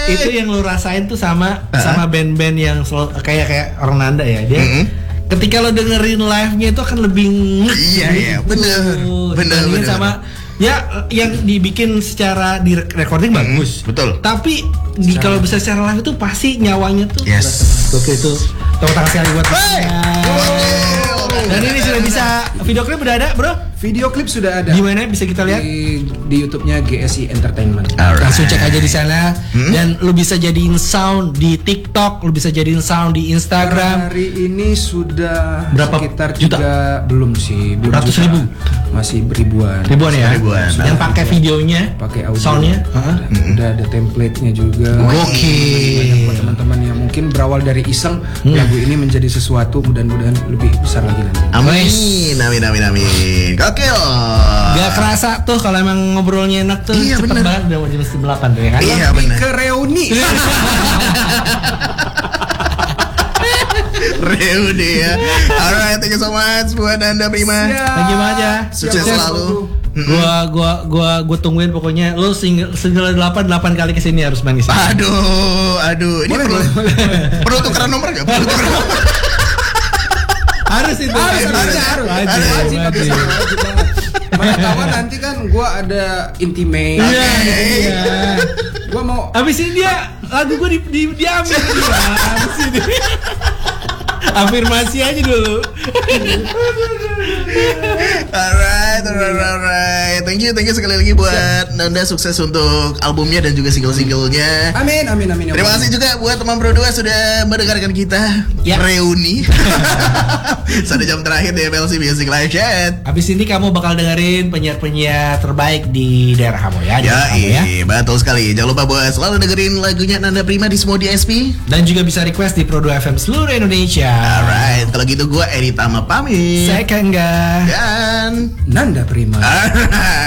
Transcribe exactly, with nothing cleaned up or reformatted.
Itu yang lu rasain tuh sama uh-huh. sama band-band yang selalu, kayak kayak orang Nanda ya dia. Mm-hmm. Ketika lo dengerin live-nya itu akan lebih iya iya benar benar benar sama ya yang dibikin secara di recording hmm, bagus betul tapi di kalau bisa secara live itu pasti nyawanya tuh yes oke itu tepuk tangan sekali buat hey. Dan ini sudah bisa video klip udah ada bro video klip sudah ada di mana bisa kita lihat di, di YouTube-nya G S I Entertainment. Alright. Langsung cek aja di sana hmm? Dan lu bisa jadiin sound di TikTok, lu bisa jadiin sound di Instagram. Hari ini sudah berapa sekitar juta? Juga, belum sih, belum ratus juta. ribu, masih ribuan. Ribuan ya. Ribuan. Yang pakai videonya, pakai audio, soundnya, uh-huh. udah, udah ada template-nya juga. Oke. Buat teman-teman yang mungkin berawal dari iseng, hmm. lagu ini menjadi sesuatu mudah-mudahan lebih besar lagi nanti. Amin, amin, amin, amin. Gokil. Gak kerasa tuh kalau emang ngobrolnya enak tuh iya, cepet bener. banget udah mau jam delapan tuh ya kan? Iya benar. Ke reuni. Reuni ya. Alright, thank you so much buat Nanda Prima. Thank you banget ya. Sukses selalu. Gua gua gua gua tungguin pokoknya lu single single delapan delapan kali kesini harus main kesini. Aduh, aduh. Ini boleh, perlu boleh. perlu tukeran nomor enggak? Perlu tukeran nomor. Harus itu. Harus, harus, harus. Wajib, Wajib, wajib. wajib, wajib banget. Mana tahu nanti kan gua ada intimate. Iya, iya. Gua mau habis ini dia lagu gua di, di diambil dia. Habis ini. Afirmasi aja dulu. Alright, alright, alright. Thank you, thank you sekali lagi buat Nanda, sukses untuk albumnya dan juga single-singlenya. Amin, amin, amin. Terima kasih juga buat teman Pro dua sudah mendengarkan kita ya. Reuni. Satu jam terakhir di M L C Music Live Chat. Habis ini kamu bakal dengerin penyiar-penyiar terbaik di daerah kamu ya. Ya, kamu, ya. Betul sekali. Jangan lupa buat selalu dengerin lagunya Nanda Prima di semua D S P. Dan juga bisa request di Pro dua F M seluruh Indonesia. Alright, kalau gitu gue Edi Tama pamit. Saya Kangga dan Nanda Prima.